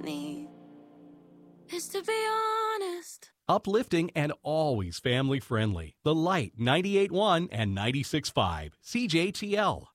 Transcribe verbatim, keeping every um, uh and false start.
need is to be honest. Uplifting and always family friendly. The Light ninety-eight point one and ninety-six point five. C J T L.